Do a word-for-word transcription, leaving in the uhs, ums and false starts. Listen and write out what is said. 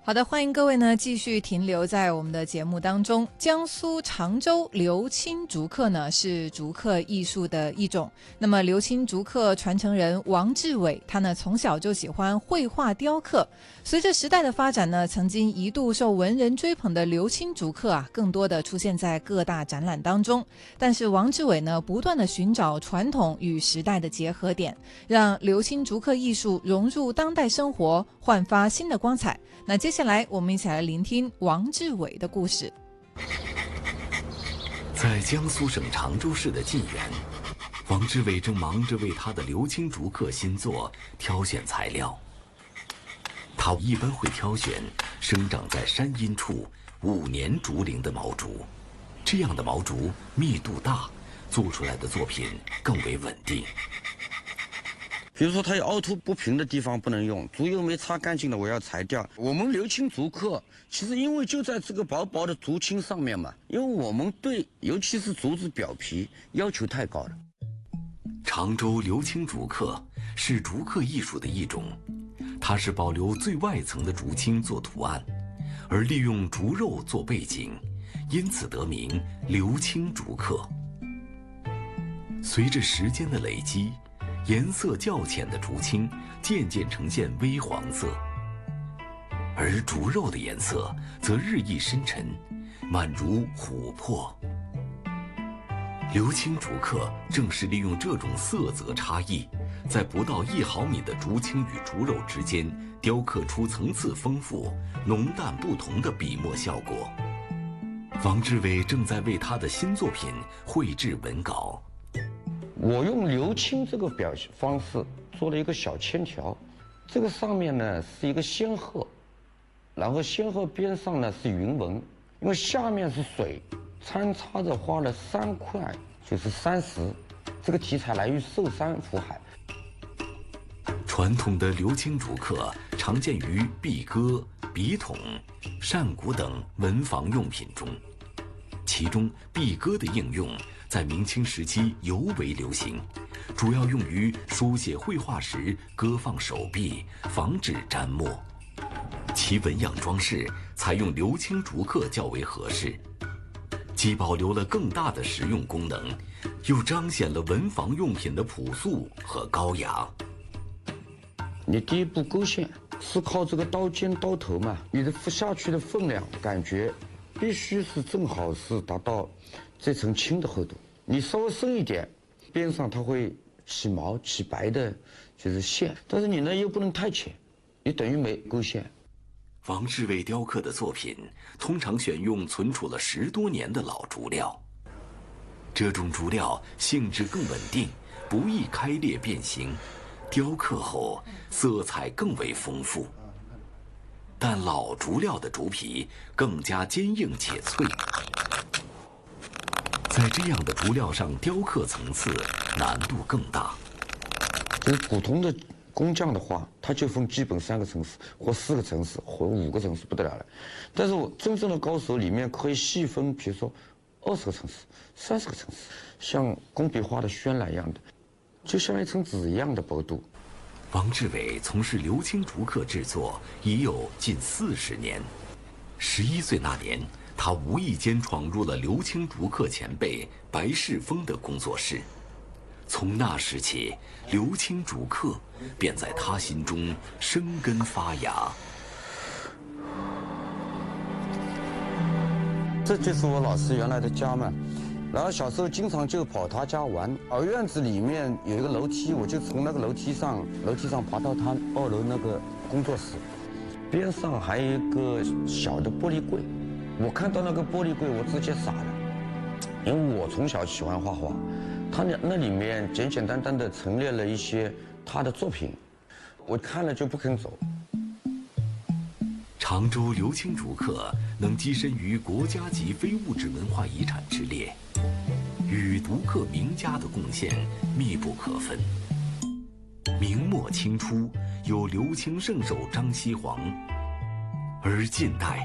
好的，欢迎各位呢继续停留在我们的节目当中。江苏常州刘青竹刻呢是竹刻艺术的一种。那么刘青竹刻传承人王志伟，他呢从小就喜欢绘画雕刻。随着时代的发展呢，曾经一度受文人追捧的刘青竹刻啊，更多的出现在各大展览当中。但是王志伟呢，不断的寻找传统与时代的结合点，让刘青竹刻艺术融入当代生活，焕发新的光彩。那接下来我们一起来聆听王志伟的故事。 在江苏省常州市的晋源，王志伟正忙着为他的刘青竹刻新作挑选材料。他一般会挑选生长在山阴处五年竹龄的毛竹，这样的毛竹密度大，做出来的作品更为稳定。 比如说它有凹凸不平的地方不能用，竹油没擦干净的我要裁掉。我们刘青竹刻其实因为就在这个薄薄的竹青上面嘛，因为我们对尤其是竹子表皮要求太高了。 常州刘青竹刻是竹刻艺术的一种，它是保留最外层的竹青做图案，而利用竹肉做背景，因此得名刘青竹刻。随着时间的累积，颜色较浅的竹青渐渐呈现微黄色，而竹肉的颜色则日益深沉，宛如琥珀。刘青竹刻正是利用这种色泽差异，在不到一毫米的竹青与竹肉之间雕刻出层次丰富、浓淡不同的笔墨效果。王志伟正在为他的新作品绘制文稿。 我用刘青这个表现方式做了一个小铅条，这个上面呢是一个仙鹤，然后仙鹤边上呢是云纹，因为下面是水，参差着画了三块，就是山石。这个题材来于寿山福海。 传统的刘青竹刻常见于壁鸽、笔筒、扇骨等文房用品中，其中壁鸽的应用在明清时期尤为流行，主要用于书写绘画时搁放手臂，防止沾墨。其纹样装饰采用刘青竹刻较为合适，既保留了更大的实用功能，又彰显了文房用品的朴素和高雅。 你第一步勾线是靠这个刀尖刀头嘛，你的下去的分量感觉必须是正好是达到这层青的厚度，你稍微深一点，边上它会起毛起白的，就是线，但是你呢又不能太浅，你等于没勾线。 王志伟雕刻的作品通常选用存储了十多年的老竹料，这种竹料性质更稳定，不易开裂变形，雕刻后色彩更为丰富。但老竹料的竹皮更加坚硬且脆，在这样的竹料上雕刻层次难度更大。 就是普通的工匠的话，他就分基本三个层次或四个层次或五个层次不得了了。但是我真正的高手里面可以细分，比如说二十个层次、三十个层次，像工笔画的渲染一样的，就像一层纸一样的薄度。 王志伟从事刘青竹刻制作已有近四十年。十一岁那年，他无意间闯入了刘青竹刻前辈白世峰的工作室。从那时起，刘青竹刻便在他心中生根发芽。 这就是我老师原来的家嘛。然后小时候经常就跑他家玩，而院子里面有一个楼梯，我就从那个楼梯上楼梯上爬到他二楼那个工作室，边上还有一个小的玻璃柜。我看到那个玻璃柜，我直接傻了，因为我从小喜欢画画，他那那里面简简单单的陈列了一些他的作品，我看了就不肯走。 常州刘青竹刻能跻身于国家级非物质文化遗产之列，与竹刻名家的贡献密不可分。明末清初有刘青圣手张锡煌，而近代